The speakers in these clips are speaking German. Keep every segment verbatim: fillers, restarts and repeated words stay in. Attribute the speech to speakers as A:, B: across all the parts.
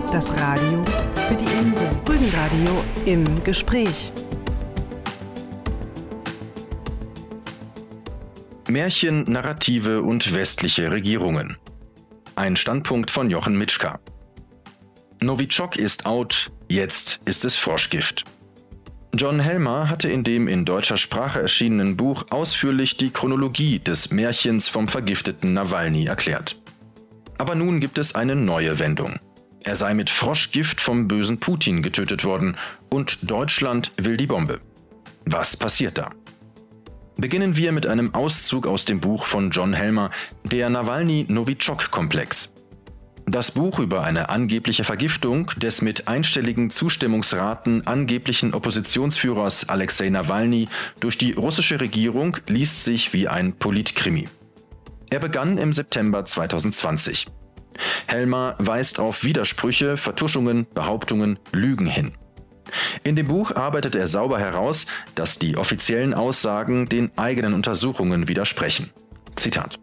A: Das Radio für die Insel. Rügenradio im Gespräch.
B: Märchen, Narrative und westliche Regierungen. Ein Standpunkt von Jochen Mitschka. Novichok ist out, jetzt ist es Froschgift. John Helmer hatte in dem in deutscher Sprache erschienenen Buch ausführlich die Chronologie des Märchens vom vergifteten Nawalny erklärt. Aber nun gibt es eine neue Wendung. Er sei mit Froschgift vom bösen Putin getötet worden und Deutschland will die Bombe. Was passiert da? Beginnen wir mit einem Auszug aus dem Buch von John Helmer, der Nawalny-Novichok-Komplex. Das Buch über eine angebliche Vergiftung des mit einstelligen Zustimmungsraten angeblichen Oppositionsführers Alexei Nawalny durch die russische Regierung liest sich wie ein Politkrimi. Er begann im September zweitausendzwanzig. Helmer weist auf Widersprüche, Vertuschungen, Behauptungen, Lügen hin. In dem Buch arbeitet er sauber heraus, dass die offiziellen Aussagen den eigenen Untersuchungen widersprechen. Zitat: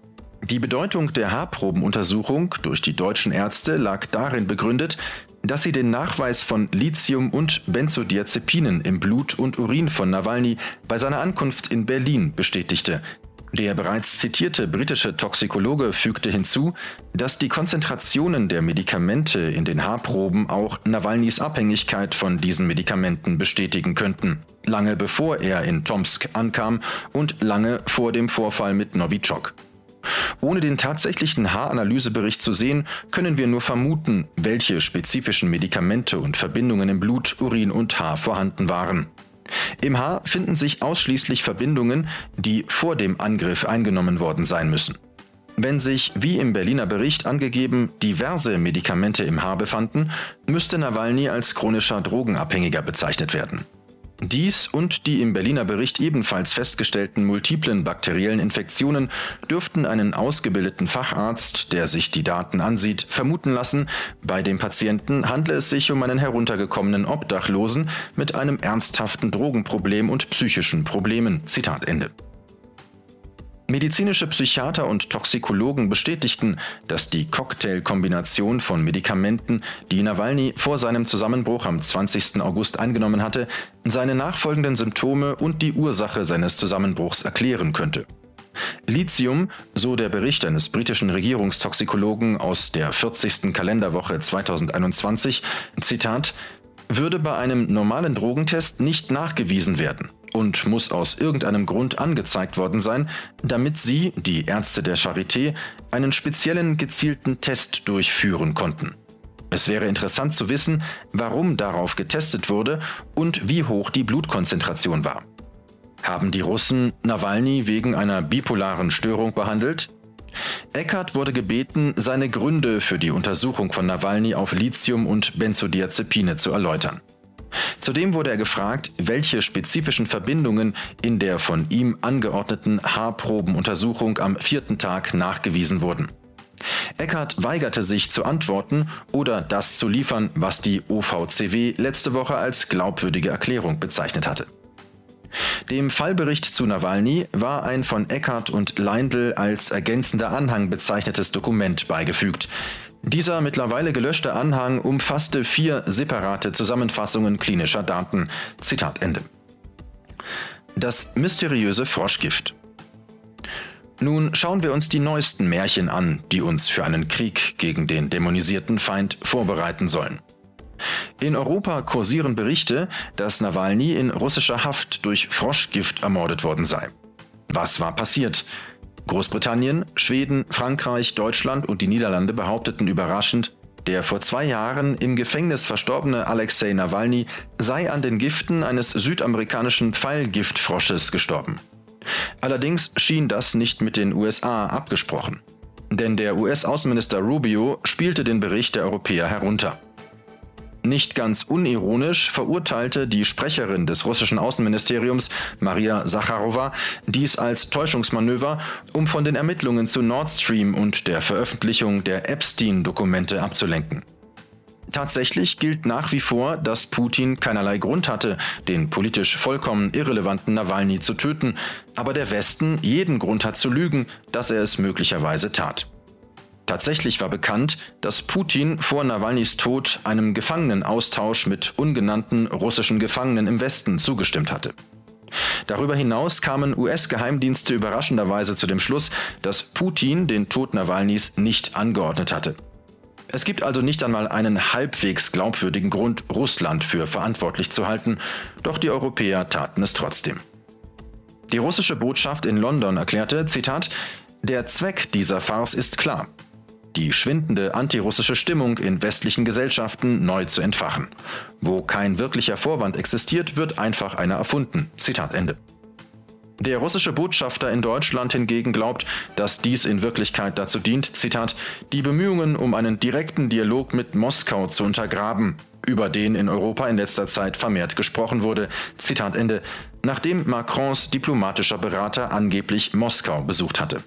B: Die Bedeutung der Haarprobenuntersuchung durch die deutschen Ärzte lag darin begründet, dass sie den Nachweis von Lithium und Benzodiazepinen im Blut und Urin von Nawalny bei seiner Ankunft in Berlin bestätigte. Der bereits zitierte britische Toxikologe fügte hinzu, dass die Konzentrationen der Medikamente in den Haarproben auch Nawalnys Abhängigkeit von diesen Medikamenten bestätigen könnten, lange bevor er in Tomsk ankam und lange vor dem Vorfall mit Novichok. Ohne den tatsächlichen Haaranalysebericht zu sehen, können wir nur vermuten, welche spezifischen Medikamente und Verbindungen im Blut, Urin und Haar vorhanden waren. Im Haar finden sich ausschließlich Verbindungen, die vor dem Angriff eingenommen worden sein müssen. Wenn sich, wie im Berliner Bericht angegeben, diverse Medikamente im Haar befanden, müsste Nawalny als chronischer Drogenabhängiger bezeichnet werden. Dies und die im Berliner Bericht ebenfalls festgestellten multiplen bakteriellen Infektionen dürften einen ausgebildeten Facharzt, der sich die Daten ansieht, vermuten lassen, bei dem Patienten handle es sich um einen heruntergekommenen Obdachlosen mit einem ernsthaften Drogenproblem und psychischen Problemen. Zitat Ende. Medizinische Psychiater und Toxikologen bestätigten, dass die Cocktailkombination von Medikamenten, die Nawalny vor seinem Zusammenbruch am zwanzigsten August eingenommen hatte, seine nachfolgenden Symptome und die Ursache seines Zusammenbruchs erklären könnte. Lithium, so der Bericht eines britischen Regierungstoxikologen aus der vierzigsten Kalenderwoche zweitausendeinundzwanzig, Zitat, würde bei einem normalen Drogentest nicht nachgewiesen werden und muss aus irgendeinem Grund angezeigt worden sein, damit sie, die Ärzte der Charité, einen speziellen gezielten Test durchführen konnten. Es wäre interessant zu wissen, warum darauf getestet wurde und wie hoch die Blutkonzentration war. Haben die Russen Nawalny wegen einer bipolaren Störung behandelt? Eckert wurde gebeten, seine Gründe für die Untersuchung von Nawalny auf Lithium und Benzodiazepine zu erläutern. Zudem wurde er gefragt, welche spezifischen Verbindungen in der von ihm angeordneten Haarprobenuntersuchung am vierten Tag nachgewiesen wurden. Eckert weigerte sich zu antworten oder das zu liefern, was die O V C W letzte Woche als glaubwürdige Erklärung bezeichnet hatte. Dem Fallbericht zu Nawalny war ein von Eckert und Leindl als ergänzender Anhang bezeichnetes Dokument beigefügt. Dieser mittlerweile gelöschte Anhang umfasste vier separate Zusammenfassungen klinischer Daten. Zitat Ende. Das mysteriöse Froschgift. Nun schauen wir uns die neuesten Märchen an, die uns für einen Krieg gegen den dämonisierten Feind vorbereiten sollen. In Europa kursieren Berichte, dass Nawalny in russischer Haft durch Froschgift ermordet worden sei. Was war passiert? Großbritannien, Schweden, Frankreich, Deutschland und die Niederlande behaupteten überraschend, der vor zwei Jahren im Gefängnis verstorbene Alexei Nawalny sei an den Giften eines südamerikanischen Pfeilgiftfrosches gestorben. Allerdings schien das nicht mit den U S A abgesprochen. Denn der U S-Außenminister Rubio spielte den Bericht der Europäer herunter. Nicht ganz unironisch verurteilte die Sprecherin des russischen Außenministeriums, Maria Sacharowa, dies als Täuschungsmanöver, um von den Ermittlungen zu Nord Stream und der Veröffentlichung der Epstein-Dokumente abzulenken. Tatsächlich gilt nach wie vor, dass Putin keinerlei Grund hatte, den politisch vollkommen irrelevanten Nawalny zu töten, aber der Westen jeden Grund hat zu lügen, dass er es möglicherweise tat. Tatsächlich war bekannt, dass Putin vor Nawalnys Tod einem Gefangenenaustausch mit ungenannten russischen Gefangenen im Westen zugestimmt hatte. Darüber hinaus kamen U S-Geheimdienste überraschenderweise zu dem Schluss, dass Putin den Tod Nawalnys nicht angeordnet hatte. Es gibt also nicht einmal einen halbwegs glaubwürdigen Grund, Russland für verantwortlich zu halten, doch die Europäer taten es trotzdem. Die russische Botschaft in London erklärte, Zitat, der Zweck dieser Farce ist klar: die schwindende antirussische Stimmung in westlichen Gesellschaften neu zu entfachen. Wo kein wirklicher Vorwand existiert, wird einfach einer erfunden. Zitat Ende. Der russische Botschafter in Deutschland hingegen glaubt, dass dies in Wirklichkeit dazu dient, Zitat, die Bemühungen um einen direkten Dialog mit Moskau zu untergraben, über den in Europa in letzter Zeit vermehrt gesprochen wurde. Zitat Ende, nachdem Macrons diplomatischer Berater angeblich Moskau besucht hatte.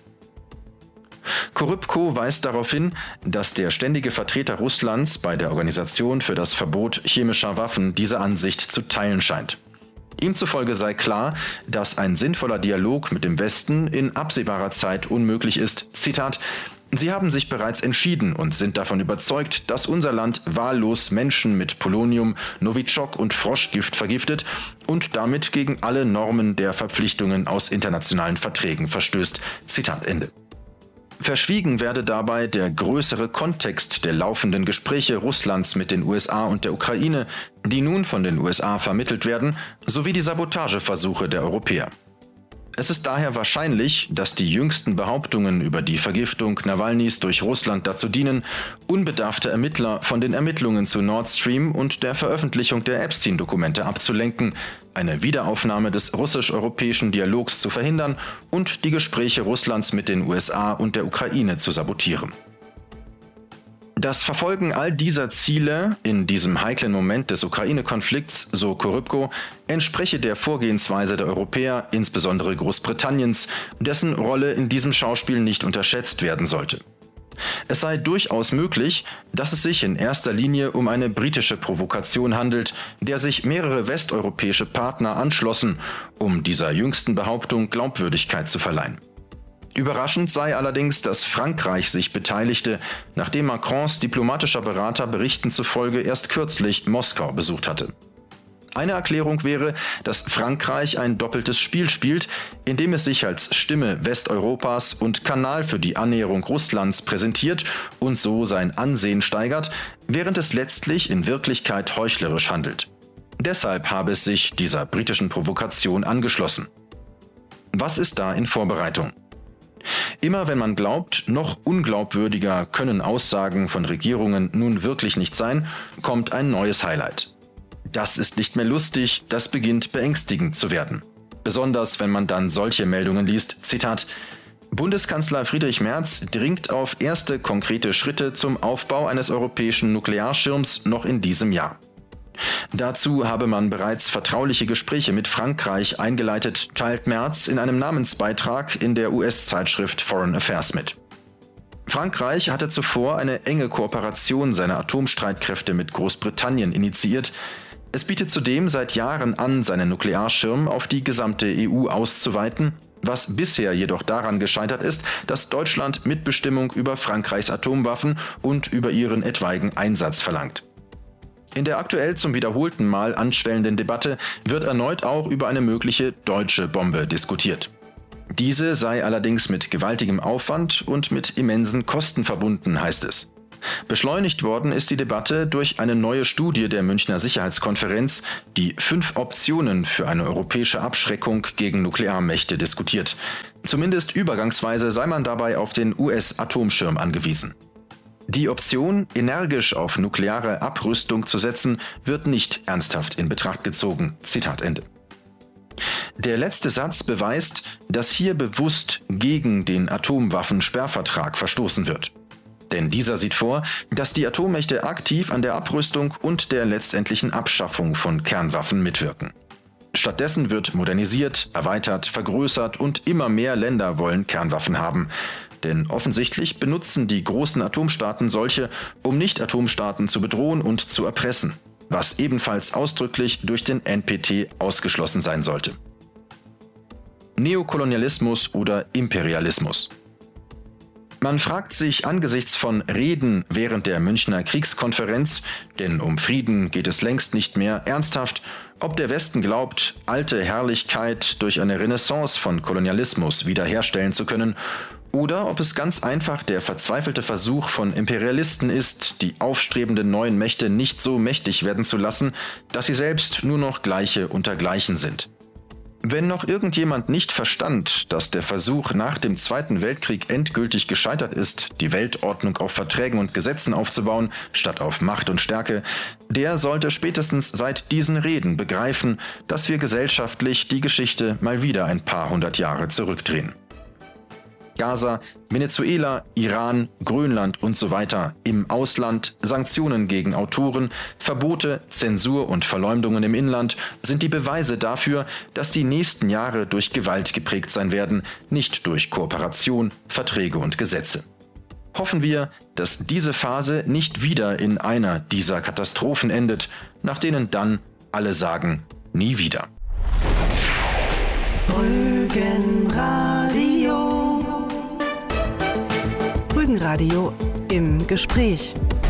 B: Korypko weist darauf hin, dass der ständige Vertreter Russlands bei der Organisation für das Verbot chemischer Waffen diese Ansicht zu teilen scheint. Ihm zufolge sei klar, dass ein sinnvoller Dialog mit dem Westen in absehbarer Zeit unmöglich ist. Zitat: Sie haben sich bereits entschieden und sind davon überzeugt, dass unser Land wahllos Menschen mit Polonium, Novichok und Froschgift vergiftet und damit gegen alle Normen der Verpflichtungen aus internationalen Verträgen verstößt. Zitat Ende. Verschwiegen werde dabei der größere Kontext der laufenden Gespräche Russlands mit den U S A und der Ukraine, die nun von den U S A vermittelt werden, sowie die Sabotageversuche der Europäer. Es ist daher wahrscheinlich, dass die jüngsten Behauptungen über die Vergiftung Nawalnys durch Russland dazu dienen, unbedarfte Ermittler von den Ermittlungen zu Nord Stream und der Veröffentlichung der Epstein-Dokumente abzulenken, eine Wiederaufnahme des russisch-europäischen Dialogs zu verhindern und die Gespräche Russlands mit den U S A und der Ukraine zu sabotieren. Das Verfolgen all dieser Ziele in diesem heiklen Moment des Ukraine-Konflikts, so Korypko, entspreche der Vorgehensweise der Europäer, insbesondere Großbritanniens, dessen Rolle in diesem Schauspiel nicht unterschätzt werden sollte. Es sei durchaus möglich, dass es sich in erster Linie um eine britische Provokation handelt, der sich mehrere westeuropäische Partner anschlossen, um dieser jüngsten Behauptung Glaubwürdigkeit zu verleihen. Überraschend sei allerdings, dass Frankreich sich beteiligte, nachdem Macrons diplomatischer Berater Berichten zufolge erst kürzlich Moskau besucht hatte. Eine Erklärung wäre, dass Frankreich ein doppeltes Spiel spielt, indem es sich als Stimme Westeuropas und Kanal für die Annäherung Russlands präsentiert und so sein Ansehen steigert, während es letztlich in Wirklichkeit heuchlerisch handelt. Deshalb habe es sich dieser britischen Provokation angeschlossen. Was ist da in Vorbereitung? Immer wenn man glaubt, noch unglaubwürdiger können Aussagen von Regierungen nun wirklich nicht sein, kommt ein neues Highlight. Das ist nicht mehr lustig, das beginnt beängstigend zu werden. Besonders wenn man dann solche Meldungen liest, Zitat, Bundeskanzler Friedrich Merz dringt auf erste konkrete Schritte zum Aufbau eines europäischen Nuklearschirms noch in diesem Jahr. Dazu habe man bereits vertrauliche Gespräche mit Frankreich eingeleitet, teilt Merz in einem Namensbeitrag in der U S-Zeitschrift Foreign Affairs mit. Frankreich hatte zuvor eine enge Kooperation seiner Atomstreitkräfte mit Großbritannien initiiert. Es bietet zudem seit Jahren an, seinen Nuklearschirm auf die gesamte E U auszuweiten, was bisher jedoch daran gescheitert ist, dass Deutschland Mitbestimmung über Frankreichs Atomwaffen und über ihren etwaigen Einsatz verlangt. In der aktuell zum wiederholten Mal anschwellenden Debatte wird erneut auch über eine mögliche deutsche Bombe diskutiert. Diese sei allerdings mit gewaltigem Aufwand und mit immensen Kosten verbunden, heißt es. Beschleunigt worden ist die Debatte durch eine neue Studie der Münchner Sicherheitskonferenz, die fünf Optionen für eine europäische Abschreckung gegen Nuklearmächte diskutiert. Zumindest übergangsweise sei man dabei auf den U S-Atomschirm angewiesen. Die Option, energisch auf nukleare Abrüstung zu setzen, wird nicht ernsthaft in Betracht gezogen. Zitat Ende. Der letzte Satz beweist, dass hier bewusst gegen den Atomwaffensperrvertrag verstoßen wird. Denn dieser sieht vor, dass die Atommächte aktiv an der Abrüstung und der letztendlichen Abschaffung von Kernwaffen mitwirken. Stattdessen wird modernisiert, erweitert, vergrößert und immer mehr Länder wollen Kernwaffen haben. Denn offensichtlich benutzen die großen Atomstaaten solche, um Nicht-Atomstaaten zu bedrohen und zu erpressen, was ebenfalls ausdrücklich durch den N P T ausgeschlossen sein sollte. Neokolonialismus oder Imperialismus. Man fragt sich angesichts von Reden während der Münchner Kriegskonferenz, denn um Frieden geht es längst nicht mehr, ernsthaft, ob der Westen glaubt, alte Herrlichkeit durch eine Renaissance von Kolonialismus wiederherstellen zu können, oder ob es ganz einfach der verzweifelte Versuch von Imperialisten ist, die aufstrebenden neuen Mächte nicht so mächtig werden zu lassen, dass sie selbst nur noch Gleiche unter Gleichen sind. Wenn noch irgendjemand nicht verstand, dass der Versuch nach dem Zweiten Weltkrieg endgültig gescheitert ist, die Weltordnung auf Verträgen und Gesetzen aufzubauen, statt auf Macht und Stärke, der sollte spätestens seit diesen Reden begreifen, dass wir gesellschaftlich die Geschichte mal wieder ein paar hundert Jahre zurückdrehen. Gaza, Venezuela, Iran, Grönland und so weiter, im Ausland, Sanktionen gegen Autoren, Verbote, Zensur und Verleumdungen im Inland sind die Beweise dafür, dass die nächsten Jahre durch Gewalt geprägt sein werden, nicht durch Kooperation, Verträge und Gesetze. Hoffen wir, dass diese Phase nicht wieder in einer dieser Katastrophen endet, nach denen dann alle sagen, nie wieder.
A: Rügenradio. Rügenradio im Gespräch.